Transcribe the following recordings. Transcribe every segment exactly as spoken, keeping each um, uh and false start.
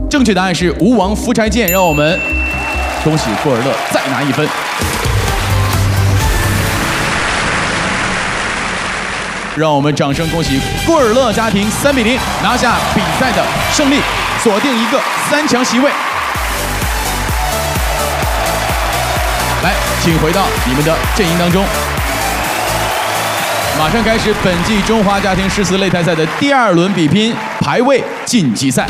正确答案是吴王夫差剑，让我们恭喜郭尔乐再拿一分。让我们掌声恭喜郭尔乐家庭三比零拿下比赛的胜利，锁定一个三强席位。来，请回到你们的阵营当中。马上开始本季中华家庭诗词擂台赛的第二轮比拼排位晋级赛。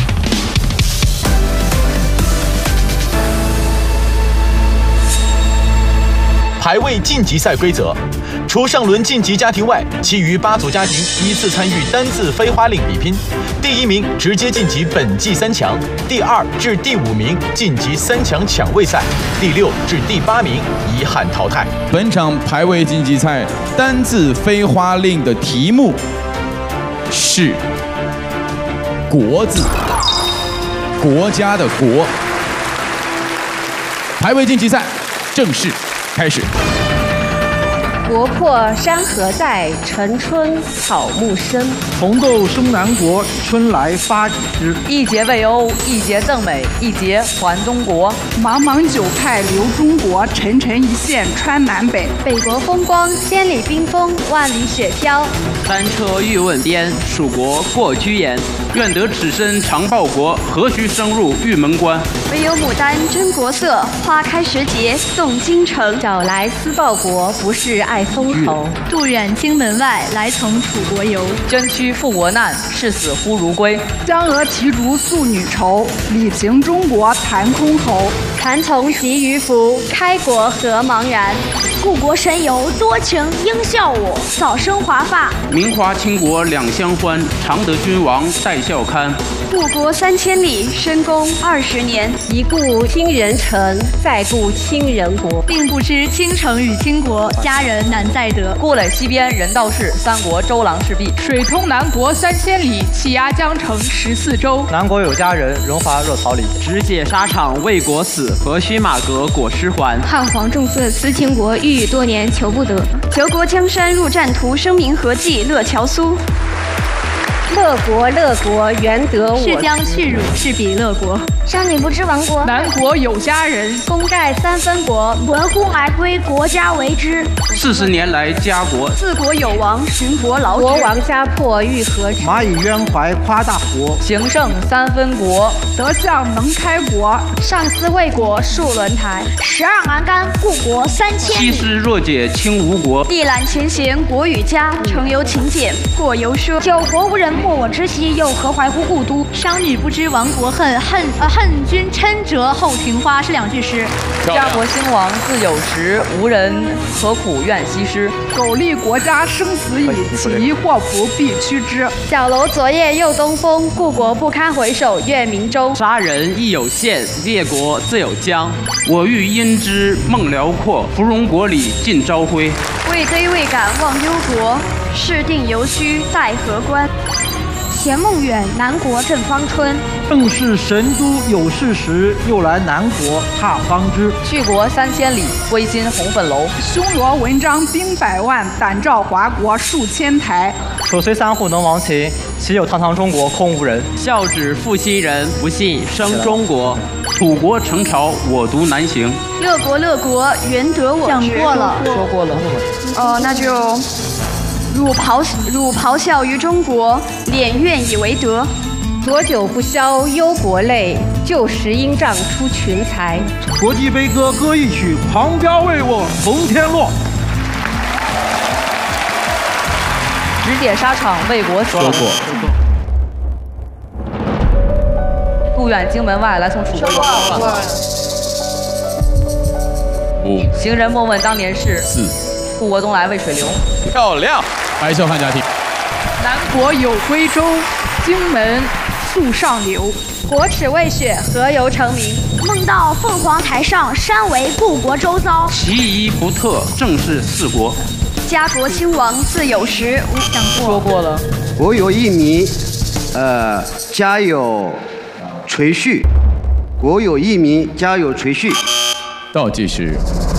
排位晋级赛规则：除上轮晋级家庭外，其余八组家庭依次参与单字飞花令比拼。第一名直接晋级本季三强，第二至第五名晋级三强抢位赛，第六至第八名遗憾淘汰。 本场排位晋级赛单字飞花令的题目是“国”字，国家的“国”。排位晋级赛正式开始。 国破山河在，城春草木深。 红豆生南国，春来发几枝。 一节魏欧，一节赠美，一节还中国。 茫茫九派留中国，沉沉一线穿南北。 北国风光，千里冰封，万里雪飘。 单车欲问边，蜀国过居延。愿得此身常报国，何须深入玉门关？ 唯有牡丹真国色，花开时节送京城。 找来思报国，不是爱封侯。 渡远京门外，来从楚国游。 捐躯赴国难，视死忽如归。 江娥骑逐宿女愁，礼平中国谈箜篌。 蚕丛及鱼凫，开国何茫然。 故国神游多情应笑我，早生华发。 名华倾国两相欢，常得君王带笑看。 故国三千里，深宫二十年。一顾倾人城，再顾倾人国。 并不知倾城与倾国，佳人难再得。 故垒西边人道是，三国周郎赤壁。 水通南国三千里，气压江城十四州。 南国有佳人，荣华若桃李。 直解沙场为国死，何须马革裹尸还。 汉皇重色思倾国，欲语多年求不得。求国江山入战途，声名何计乐乔苏。乐国乐国，原得我。 是将去辱，是彼乐国。 商女不知亡国， 南国有佳人。 功盖三分国， 闻乎而归，国家为之。 四十年来家国， 自国有王，寻国劳之。国王家破欲何之？ 蚂蚁渊怀夸大国， 形胜三分国， 德相能开国。 上思魏国戍轮台， 十二栏杆故国三千里。 西施若解倾吴国， 一览前贤国与家，诚由勤俭过由奢。 九国无人莫我之兮，又何怀乎故都？ 商女不知亡国恨，恨呃恨君嗔折后庭花是两句诗。 家国兴亡自有时，无人何苦怨西施。 苟利国家生死以，起义祸福必趋之。 小楼昨夜又东风，故国不堪回首月明中。 杀人亦有限，列国自有疆。我欲因之梦辽阔，芙蓉国里尽朝晖。 未归未敢忘忧国，事定犹须待何关？ 前梦远，南国正芳春。 正是神都有事时，又来南国踏芳枝。 去国三千里，归心红粉楼。 匈罗文章兵百万，胆照华国数千台。 楚虽三户能亡秦，岂有堂堂中国空无人？ 孝子负心人，不信生中国。楚国成朝，我独南行。 乐国乐国，原得我。 讲过了， 说过了。 哦，那就。汝咆汝咆哮于中国，敛怨以为德。浊酒不消忧国泪，旧时应仗出群才。 国际悲歌歌一曲，狂飙为我蒙天落。 直解沙场为国死。 说过。 渡远京门外，来从楚国游。 五。 行人莫问当年事。 四。 故国东来渭水流。 漂亮，白孝汉家庭。 南国有归舟，荆门宿上流。 国耻未雪，何由成名？ 梦到凤凰台上，山为故国周遭。 其仪不特，正是四国。 家国兴亡自有时。 讲过，说过了。 国有一民，呃，家有垂恤。国有一民，家有垂恤。 倒计时。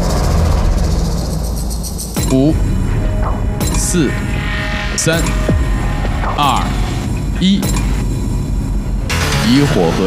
五、四、三、二、一，以火和